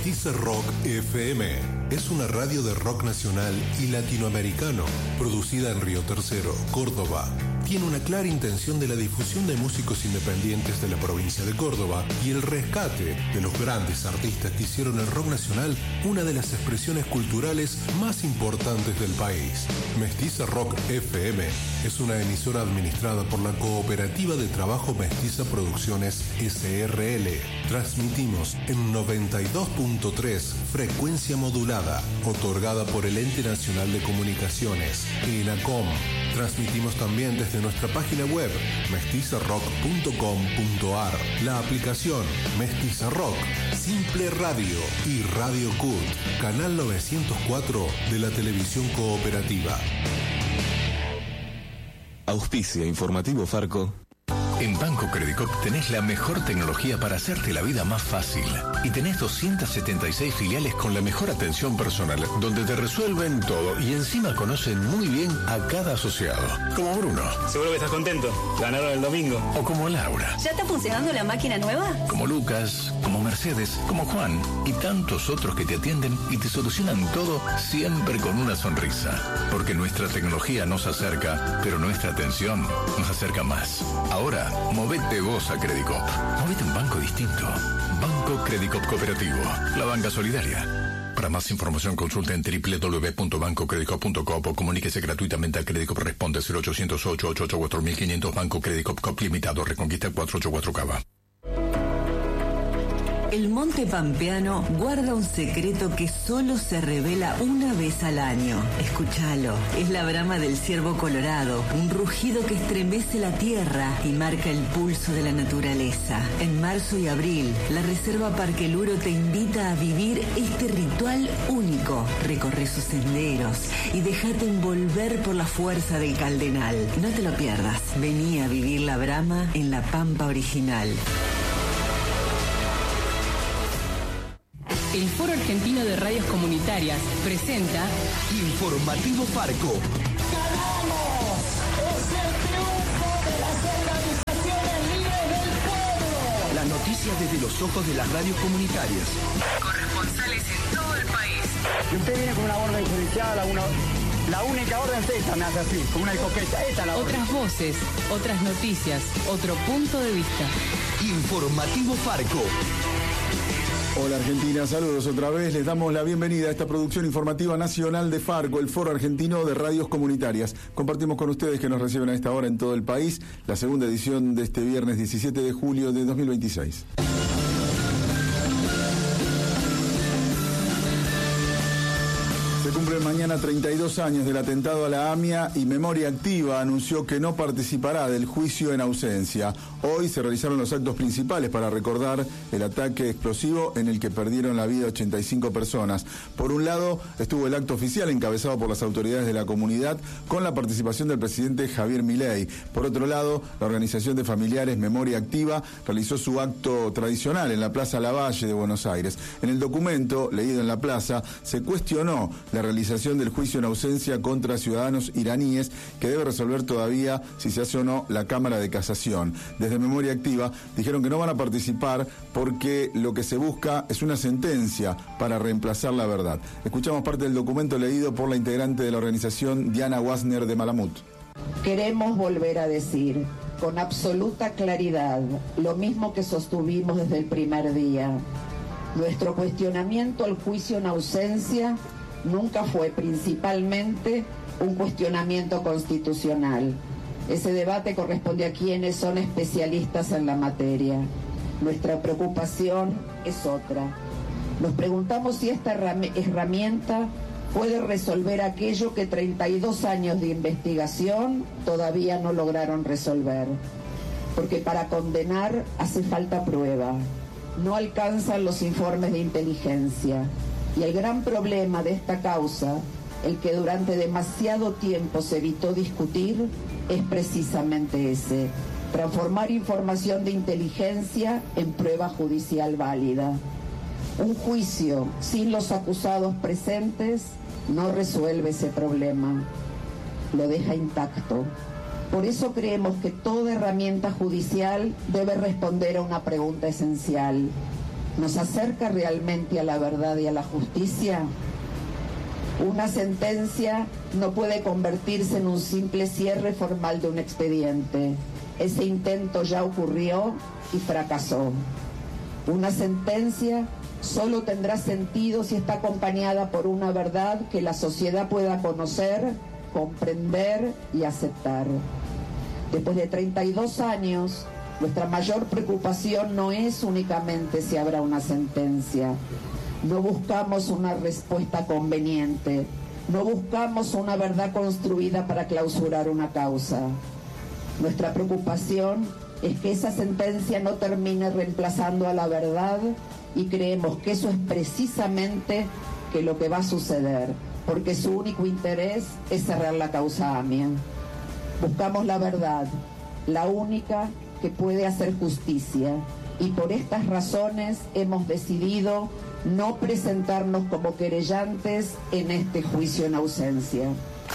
Mestiza Rock FM es una radio de rock nacional y latinoamericano, producida en Río Tercero, Córdoba. Tiene una clara intención de la difusión de músicos independientes de la provincia de Córdoba y el rescate de los grandes artistas que hicieron el rock nacional una de las expresiones culturales más importantes del país. Mestiza Rock FM es una emisora administrada por la Cooperativa de Trabajo Mestiza Producciones SRL. Transmitimos en 92.3 frecuencia modulada, otorgada por el Ente Nacional de Comunicaciones, ENACOM. Transmitimos también desde nuestra página web, mestizarrock.com.ar, la aplicación Mestiza Rock, Simple Radio y Radio CUT, canal 904 de la televisión cooperativa. Auspicia Informativo Farco. En Banco Credicop tenés la mejor tecnología para hacerte la vida más fácil. Y tenés 276 filiales con la mejor atención personal, donde te resuelven todo y encima conocen muy bien a cada asociado. Como Bruno. Seguro que estás contento. Ganaron el domingo. O como Laura. ¿Ya está funcionando la máquina nueva? Como Lucas, como Mercedes, como Juan y tantos otros que te atienden y te solucionan todo siempre con una sonrisa. Porque nuestra tecnología nos acerca, pero nuestra atención nos acerca más. Ahora, movete vos a Credicop. Movete un banco distinto. Banco Credicop Cooperativo. La banca solidaria. Para más información consulta en www.bancocredicop.com o comuníquese gratuitamente a Credicop. Responde 0800-888-4500. Banco Credicop Cop Limitado. Reconquista 484 Cava. El Monte Pampeano guarda un secreto que solo se revela una vez al año. Escúchalo. Es la brama del ciervo colorado, un rugido que estremece la tierra y marca el pulso de la naturaleza. En marzo y abril, la Reserva Parque Luro te invita a vivir este ritual único. Recorre sus senderos y déjate envolver por la fuerza del Caldenal. No te lo pierdas. Vení a vivir la brama en la Pampa original. El Foro Argentino de Radios Comunitarias presenta Informativo Farco. ¡Ganamos! ¡Es el triunfo de las organizaciones libres del pueblo! Las noticias desde los ojos de las radios comunitarias. corresponsales en todo el país. Si usted viene con una orden judicial, la única orden es esta, me hace así, con una escopeta. Esta es la orden. Otras voces, otras noticias, otro punto de vista. Informativo Farco. Hola Argentina, saludos otra vez. Les damos la bienvenida a esta producción informativa nacional de Farco, el Foro Argentino de Radios Comunitarias. Compartimos con ustedes que nos reciben a esta hora en todo el país la segunda edición de este viernes 17 de julio de 2026. Se cumplen mañana 32 años del atentado a la AMIA y Memoria Activa anunció que no participará del juicio en ausencia. Hoy se realizaron los actos principales para recordar el ataque explosivo en el que perdieron la vida 85 personas. Por un lado, estuvo el acto oficial encabezado por las autoridades de la comunidad con la participación del presidente Javier Milei. Por otro lado, la organización de familiares Memoria Activa realizó su acto tradicional en la Plaza Lavalle de Buenos Aires. En el documento, leído en la plaza, se cuestionó la realización del juicio en ausencia contra ciudadanos iraníes que debe resolver todavía si se hace o no la Cámara de Casación. Desde Memoria Activa dijeron que no van a participar porque lo que se busca es una sentencia para reemplazar la verdad. Escuchamos parte del documento leído por la integrante de la organización Diana Wasner de Malamut. Queremos volver a decir con absoluta claridad lo mismo que sostuvimos desde el primer día. Nuestro cuestionamiento al juicio en ausencia nunca fue principalmente un cuestionamiento constitucional. Ese debate corresponde a quienes son especialistas en la materia. Nuestra preocupación es otra. Nos preguntamos si esta herramienta puede resolver aquello que 32 años de investigación todavía no lograron resolver. Porque para condenar hace falta prueba. No alcanzan los informes de inteligencia. Y el gran problema de esta causa, el que durante demasiado tiempo se evitó discutir, es precisamente ese: transformar información de inteligencia en prueba judicial válida. Un juicio sin los acusados presentes no resuelve ese problema, lo deja intacto. Por eso creemos que toda herramienta judicial debe responder a una pregunta esencial: ¿Nos acerca realmente a la verdad y a la justicia? Una sentencia no puede convertirse en un simple cierre formal de un expediente. Ese intento ya ocurrió y fracasó. Una sentencia solo tendrá sentido si está acompañada por una verdad que la sociedad pueda conocer, comprender y aceptar. Después de 32 años, nuestra mayor preocupación no es únicamente si habrá una sentencia. No buscamos una respuesta conveniente, no buscamos una verdad construida para clausurar una causa. Nuestra preocupación es que esa sentencia no termine reemplazando a la verdad, y creemos que eso es precisamente que lo que va a suceder, porque su único interés es cerrar la causa AMIA. Buscamos la verdad, la única que puede hacer justicia, y por estas razones hemos decidido no presentarnos como querellantes en este juicio en ausencia.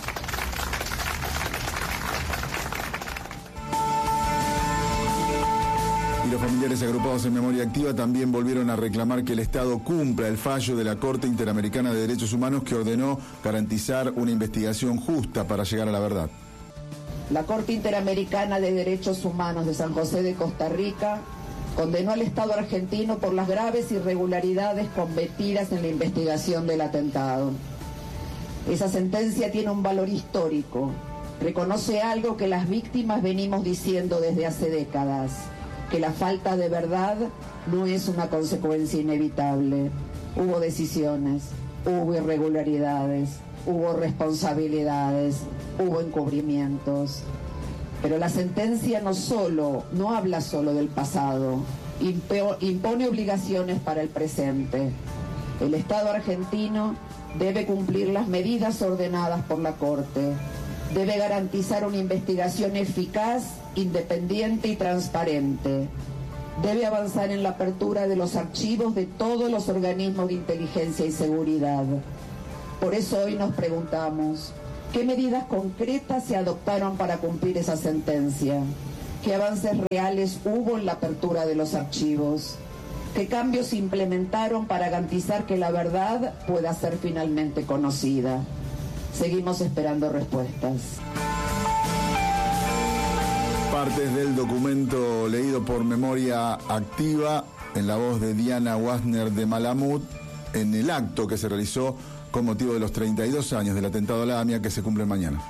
Y los familiares agrupados en Memoria Activa también volvieron a reclamar que el Estado cumpla el fallo de la Corte Interamericana de Derechos Humanos que ordenó garantizar una investigación justa para llegar a la verdad. La Corte Interamericana de Derechos Humanos de San José de Costa Rica condenó al Estado argentino por las graves irregularidades cometidas en la investigación del atentado. Esa sentencia tiene un valor histórico. Reconoce algo que las víctimas venimos diciendo desde hace décadas, que la falta de verdad no es una consecuencia inevitable. Hubo decisiones, hubo irregularidades, hubo responsabilidades, hubo encubrimientos. Pero la sentencia no habla solo del pasado, impone obligaciones para el presente. El Estado argentino debe cumplir las medidas ordenadas por la Corte, debe garantizar una investigación eficaz, independiente y transparente. Debe avanzar en la apertura de los archivos de todos los organismos de inteligencia y seguridad. Por eso hoy nos preguntamos, ¿qué medidas concretas se adoptaron para cumplir esa sentencia? ¿Qué avances reales hubo en la apertura de los archivos? ¿Qué cambios se implementaron para garantizar que la verdad pueda ser finalmente conocida? Seguimos esperando respuestas. Partes del documento leído por Memoria Activa en la voz de Diana Wasner de Malamud en el acto que se realizó con motivo de los 32 años del atentado a la AMIA que se cumple mañana.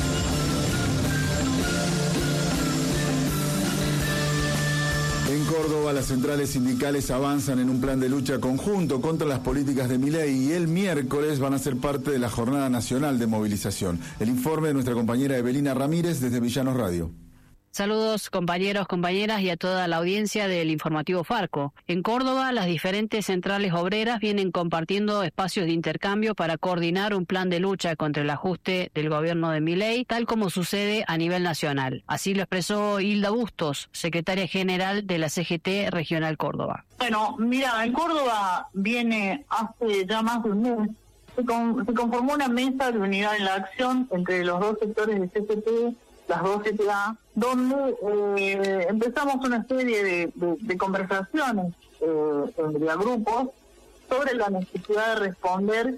En Córdoba, las centrales sindicales avanzan en un plan de lucha conjunto contra las políticas de Milei y el miércoles van a ser parte de la Jornada Nacional de Movilización. El informe de nuestra compañera Evelina Ramírez desde Villanos Radio. Saludos compañeros, compañeras y a toda la audiencia del informativo Farco. En Córdoba, las diferentes centrales obreras vienen compartiendo espacios de intercambio para coordinar un plan de lucha contra el ajuste del gobierno de Milei, tal como sucede a nivel nacional. Así lo expresó Hilda Bustos, secretaria general de la CGT Regional Córdoba. Bueno, mira, en Córdoba viene hace ya más de un mes, se conformó una mesa de unidad en la acción entre los dos sectores de CGT, las dos CTA, donde empezamos una serie de conversaciones entre grupos sobre la necesidad de responder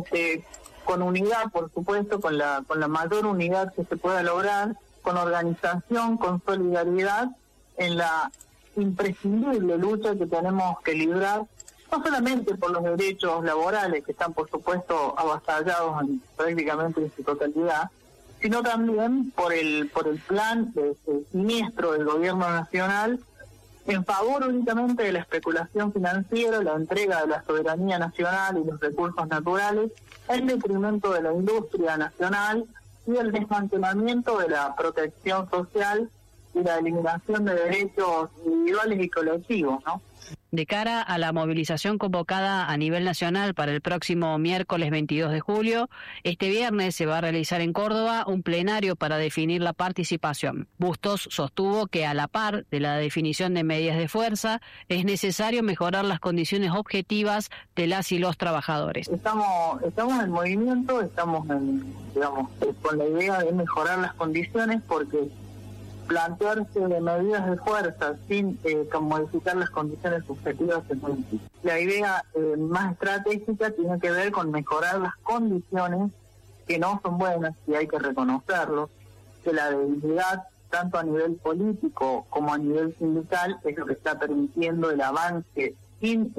con unidad, por supuesto, con la mayor unidad que se pueda lograr, con organización, con solidaridad, en la imprescindible lucha que tenemos que librar, no solamente por los derechos laborales, que están, por supuesto, avasallados prácticamente en su totalidad, sino también por el plan siniestro del gobierno nacional en favor únicamente de la especulación financiera, la entrega de la soberanía nacional y los recursos naturales, en detrimento de la industria nacional y el desmantelamiento de la protección social y la eliminación de derechos individuales y colectivos, ¿no? De cara a la movilización convocada a nivel nacional para el próximo miércoles 22 de julio, este viernes se va a realizar en Córdoba un plenario para definir la participación. Bustos sostuvo que a la par de la definición de medidas de fuerza, es necesario mejorar las condiciones objetivas de las y los trabajadores. Estamos en movimiento, estamos con la idea de mejorar las condiciones porque plantearse medidas de fuerza sin modificar las condiciones subjetivas es muy difícil. La idea más estratégica tiene que ver con mejorar las condiciones que no son buenas, y hay que reconocerlo, que la debilidad tanto a nivel político como a nivel sindical es lo que está permitiendo el avance sin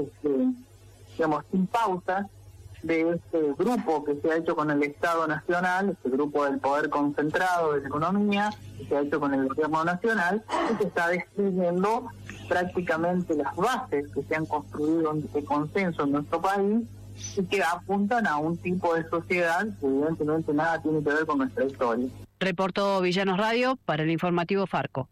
pausas de este grupo que se ha hecho con el Estado Nacional, este grupo del poder concentrado de la economía, que se ha hecho con el gobierno nacional, y que está destruyendo prácticamente las bases que se han construido de consenso en nuestro país y que apuntan a un tipo de sociedad que evidentemente nada tiene que ver con nuestra historia. Reportó Villanos Radio para el informativo Farco.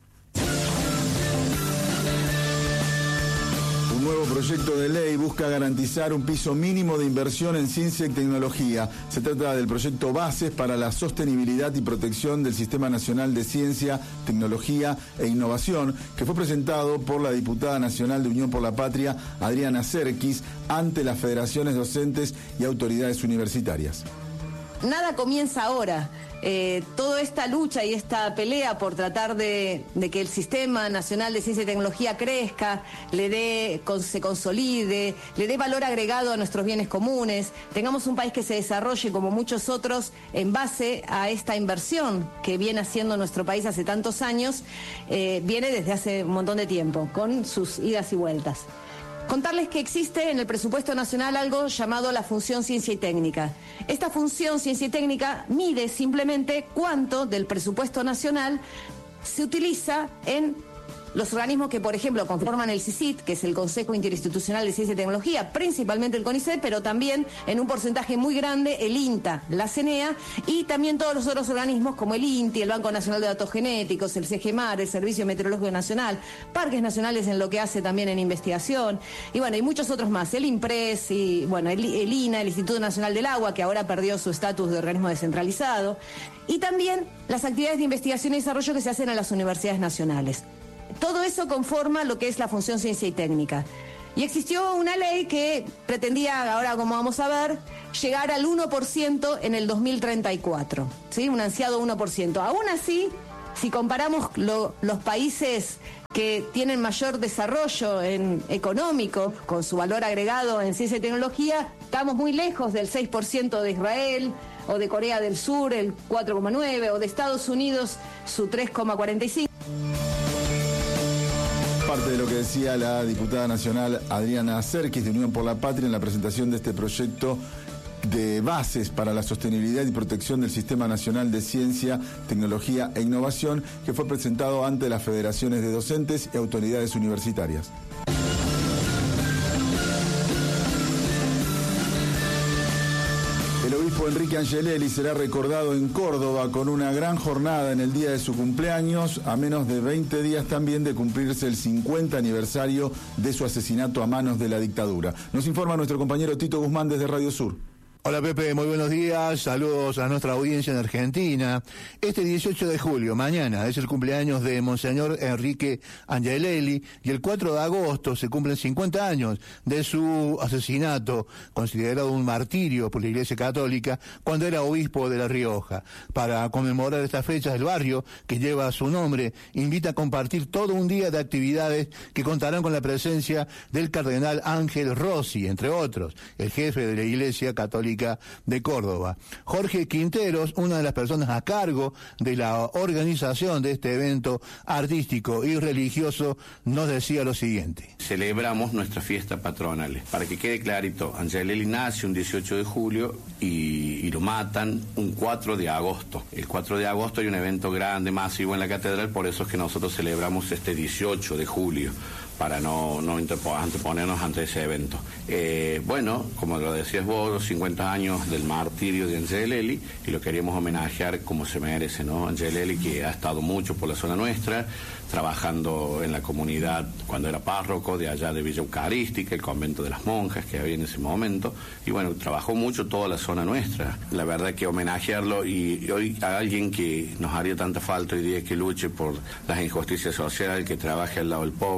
Un nuevo proyecto de ley busca garantizar un piso mínimo de inversión en ciencia y tecnología. Se trata del proyecto Bases para la Sostenibilidad y Protección del Sistema Nacional de Ciencia, Tecnología e Innovación, que fue presentado por la diputada nacional de Unión por la Patria, Adriana Serkis, ante las federaciones docentes y autoridades universitarias. Nada comienza ahora. Toda esta lucha y esta pelea por tratar de que el Sistema Nacional de Ciencia y Tecnología crezca, se consolide, le dé valor agregado a nuestros bienes comunes, tengamos un país que se desarrolle como muchos otros en base a esta inversión que viene haciendo nuestro país hace tantos años, viene desde hace un montón de tiempo, con sus idas y vueltas. Contarles que existe en el presupuesto nacional algo llamado la función ciencia y técnica. Esta función ciencia y técnica mide simplemente cuánto del presupuesto nacional se utiliza en los organismos que, por ejemplo, conforman el CICIT, que es el Consejo Interinstitucional de Ciencia y Tecnología, principalmente el CONICET, pero también en un porcentaje muy grande el INTA, la CENEA, y también todos los otros organismos como el INTI, el Banco Nacional de Datos Genéticos, el CGMAR, el Servicio Meteorológico Nacional, parques nacionales en lo que hace también en investigación, y bueno, y muchos otros más, el INPRES, y bueno, el INA, el Instituto Nacional del Agua, que ahora perdió su estatus de organismo descentralizado, y también las actividades de investigación y desarrollo que se hacen en las universidades nacionales. Todo eso conforma lo que es la función ciencia y técnica. Y existió una ley que pretendía, ahora como vamos a ver, llegar al 1% en el 2034, ¿sí? Un ansiado 1%. Aún así, si comparamos los países que tienen mayor desarrollo económico, con su valor agregado en ciencia y tecnología, estamos muy lejos del 6% de Israel, o de Corea del Sur, el 4,9%, o de Estados Unidos, su 3,45%. Parte de lo que decía la diputada nacional Adriana Serkis de Unión por la Patria en la presentación de este proyecto de bases para la sostenibilidad y protección del Sistema Nacional de Ciencia, Tecnología e Innovación, que fue presentado ante las federaciones de docentes y autoridades universitarias. El obispo Enrique Angelelli será recordado en Córdoba con una gran jornada en el día de su cumpleaños, a menos de 20 días también de cumplirse el 50 aniversario de su asesinato a manos de la dictadura. Nos informa nuestro compañero Tito Guzmán desde Radio Sur. Hola Pepe, muy buenos días, saludos a nuestra audiencia en Argentina. Este 18 de julio, mañana, es el cumpleaños de Monseñor Enrique Angelelli y el 4 de agosto se cumplen 50 años de su asesinato, considerado un martirio por la Iglesia Católica, cuando era obispo de La Rioja. Para conmemorar estas fechas, el barrio, que lleva su nombre, invita a compartir todo un día de actividades que contarán con la presencia del cardenal Ángel Rossi, entre otros, el jefe de la Iglesia Católica de Córdoba. Jorge Quinteros, una de las personas a cargo de la organización de este evento artístico y religioso, nos decía lo siguiente. Celebramos nuestras fiestas patronales. Para que quede clarito, Angelelli nace un 18 de julio y lo matan un 4 de agosto. El 4 de agosto hay un evento grande, masivo en la catedral, por eso es que nosotros celebramos este 18 de julio. Para no anteponernos ante ese evento. Bueno, como lo decías vos, 50 años del martirio de Angelelli, y lo queríamos homenajear como se merece, ¿no? Angelelli, que ha estado mucho por la zona nuestra, trabajando en la comunidad cuando era párroco de allá de Villa Eucarística, el convento de las monjas que había en ese momento, y bueno, trabajó mucho toda la zona nuestra. La verdad que homenajearlo y hoy a alguien que nos haría tanta falta hoy día, que luche por las injusticias sociales, que trabaje al lado del pobre, que se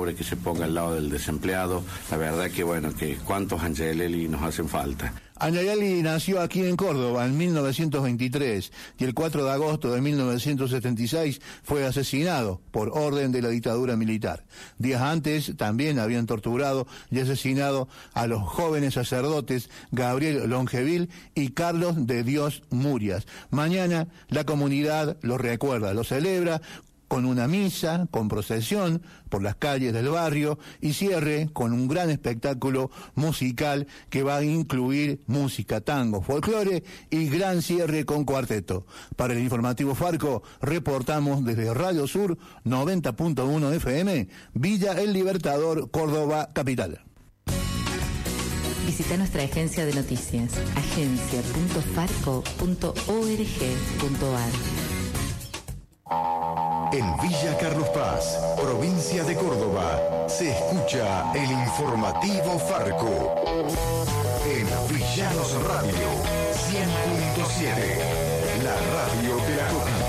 ponga al lado del desempleado. La verdad que bueno, que cuántos Angelelli nos hacen falta. Angelelli nació aquí en Córdoba en 1923 y el 4 de agosto de 1976 fue asesinado por orden de la dictadura militar. Días antes también habían torturado y asesinado a los jóvenes sacerdotes Gabriel Longeville y Carlos de Dios Murias. Mañana la comunidad lo recuerda, lo celebra con una misa, con procesión por las calles del barrio y cierre con un gran espectáculo musical que va a incluir música, tango, folclore y gran cierre con cuarteto. Para el informativo Farco, reportamos desde Radio Sur 90.1 FM, Villa El Libertador, Córdoba, capital. Visita nuestra agencia de noticias, agencia.farco.org.ar. En Villa Carlos Paz, provincia de Córdoba, se escucha el informativo Farco. En Villanos Radio 100.7, la radio de la comunidad.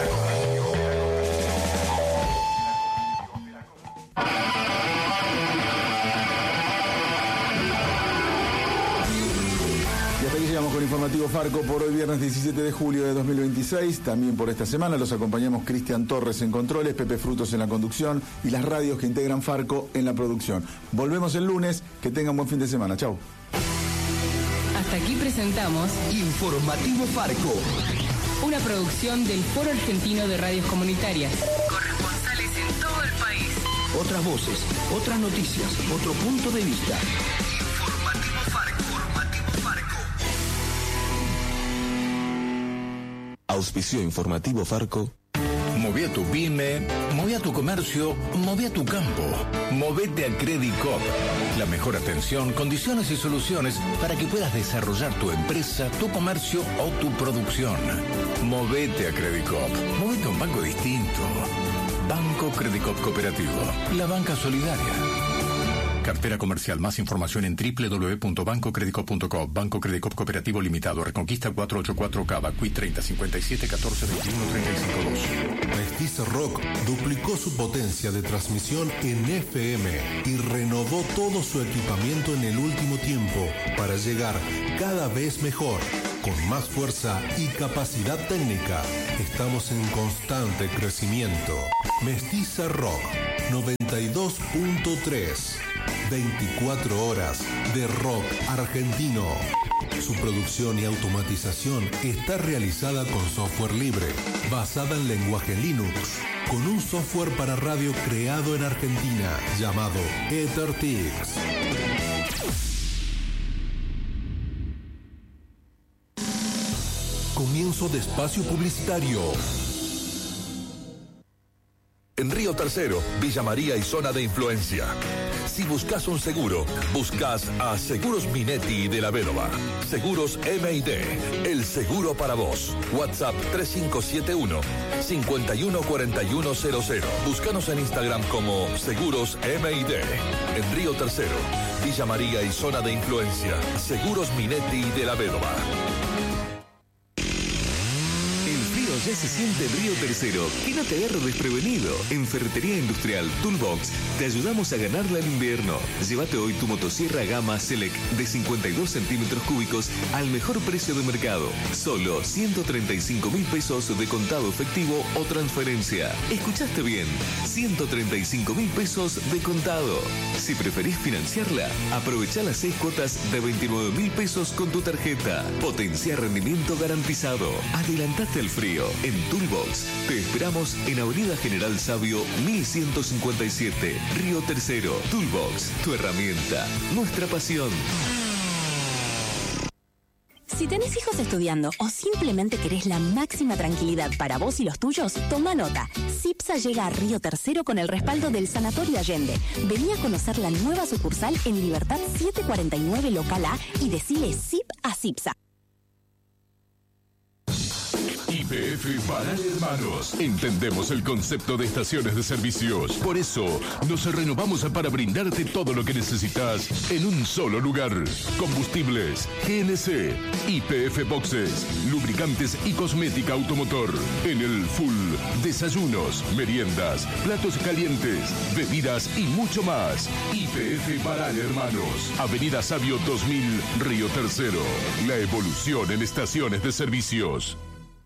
Llegamos con Informativo Farco por hoy viernes 17 de julio de 2026. También por esta semana los acompañamos Cristian Torres en controles, Pepe Frutos en la conducción y las radios que integran Farco en la producción. Volvemos el lunes, que tengan buen fin de semana. Chau. Hasta aquí presentamos Informativo Farco, una producción del Foro Argentino de Radios Comunitarias. Corresponsales en todo el país. Otras voces, otras noticias, otro punto de vista. Informativo Farco. Auspicio informativo Farco. Moví a tu pyme, moví a tu comercio, moví a tu campo. Movete a Credicop. La mejor atención, condiciones y soluciones para que puedas desarrollar tu empresa, tu comercio o tu producción. Movete a Credicop. Movete a un banco distinto. Banco Credicop Cooperativo. La banca solidaria. Cartera comercial. Más información en www.bancocredicop.com. Banco Credicop Cooperativo Limitado. Reconquista 484 Cava. Cuit 30 57 14 21 35 2. Mestiza Rock duplicó su potencia de transmisión en FM y renovó todo su equipamiento en el último tiempo para llegar cada vez mejor, con más fuerza y capacidad técnica. Estamos en constante crecimiento. Mestiza Rock 92.3. 24 horas de rock argentino. Su producción y automatización está realizada con software libre, basada en lenguaje Linux, con un software para radio creado en Argentina llamado EtherTix. Comienzo de espacio publicitario. En Río Tercero, Villa María y zona de influencia. Si buscas un seguro, buscas a Seguros Minetti de la Bédova. Seguros M&D, el seguro para vos. WhatsApp 3571-514100. Búscanos en Instagram como Seguros M&D. En Río Tercero, Villa María y zona de influencia. Seguros Minetti de la Bédova. Ya se siente en Río Tercero. Que no te agarre desprevenido. En Ferretería Industrial Toolbox te ayudamos a ganarla en invierno. Llévate hoy tu motosierra Gama Select de 52 centímetros cúbicos al mejor precio de mercado. Solo 135.000 pesos de contado efectivo o transferencia. ¿Escuchaste bien? 135.000 pesos de contado. Si preferís financiarla, aprovecha las 6 cuotas de 29.000 pesos con tu tarjeta. Potencia rendimiento garantizado. Adelantate al frío. En Toolbox te esperamos en Avenida General Sabio 1157, Río Tercero. Toolbox, tu herramienta, nuestra pasión. Si tenés hijos estudiando o simplemente querés la máxima tranquilidad para vos y los tuyos, toma nota. CIPSA llega a Río Tercero con el respaldo del Sanatorio Allende. Vení a conocer la nueva sucursal en Libertad 749 Local A y decile CIP a CIPSA. YPF Panal Hermanos. Entendemos el concepto de estaciones de servicios. Por eso, nos renovamos para brindarte todo lo que necesitas en un solo lugar. Combustibles, GNC, YPF Boxes, lubricantes y cosmética automotor. En el full, desayunos, meriendas, platos calientes, bebidas y mucho más. YPF Panal Hermanos. Avenida Sabio 2000, Río Tercero. La evolución en estaciones de servicios.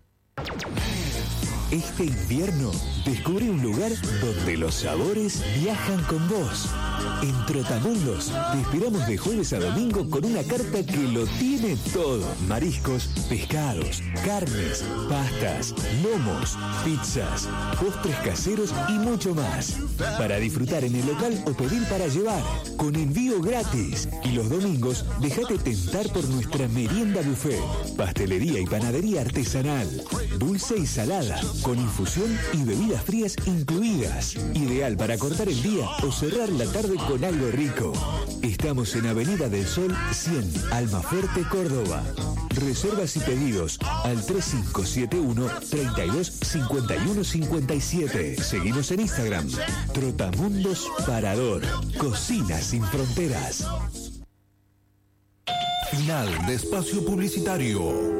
Este invierno, descubre un lugar donde los sabores viajan con vos. En Trotamundos, te esperamos de jueves a domingo con una carta que lo tiene todo. Mariscos, pescados, carnes, pastas, lomos, pizzas, postres caseros y mucho más. Para disfrutar en el local o pedir para llevar, con envío gratis. Y los domingos, déjate tentar por nuestra merienda buffet, pastelería y panadería artesanal, dulce y salada, con infusión y bebidas frías incluidas. Ideal para cortar el día o cerrar la tarde con algo rico. Estamos en Avenida del Sol 100, Almafuerte, Córdoba. Reservas y pedidos al 3571 32 51 57. Seguimos en Instagram. Trotamundos Parador. Cocina sin fronteras. Final de espacio publicitario.